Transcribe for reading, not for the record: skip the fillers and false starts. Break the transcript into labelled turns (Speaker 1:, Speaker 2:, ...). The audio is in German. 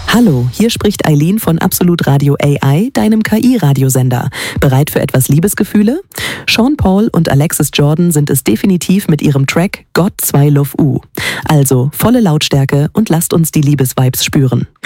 Speaker 1: Hallo, hier spricht Eileen von Absolut Radio AI, deinem KI-Radiosender. Bereit für etwas Liebesgefühle? Sean Paul und Alexis Jordan sind es definitiv mit ihrem Track Got 2 Love U. Also volle Lautstärke und lasst uns die Liebesvibes spüren.